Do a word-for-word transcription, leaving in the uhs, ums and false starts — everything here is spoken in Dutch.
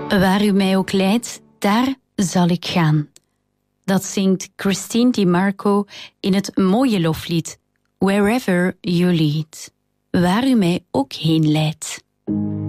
Waar u mij ook leidt, daar zal ik gaan. Dat zingt Christine DiMarco in het mooie loflied Wherever You Lead. Waar u mij ook heen leidt.